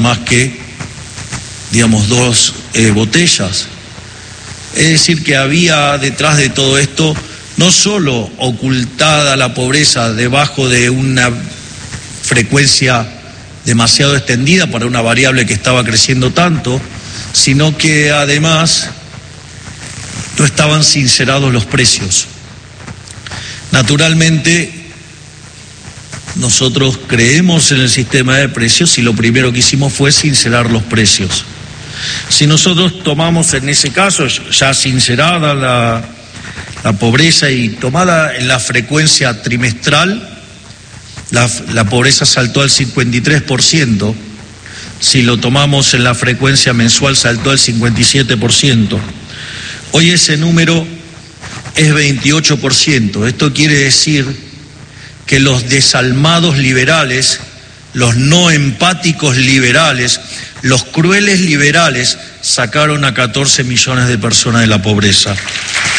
más que, digamos, 2 botellas. Es decir, que había detrás de todo esto no solo ocultada la pobreza debajo de una frecuencia demasiado extendida para una variable que estaba creciendo tanto, sino que además no estaban sincerados los precios. Naturalmente, nosotros creemos en el sistema de precios y lo primero que hicimos fue sincerar los precios. Si nosotros tomamos en ese caso, ya sincerada la pobreza y tomada en la frecuencia trimestral, la pobreza saltó al 53%. Si lo tomamos en la frecuencia mensual, saltó al 57%. Hoy ese número es 28%. Esto quiere decir que los desalmados liberales, los no empáticos liberales, los crueles liberales sacaron a 14 millones de personas de la pobreza.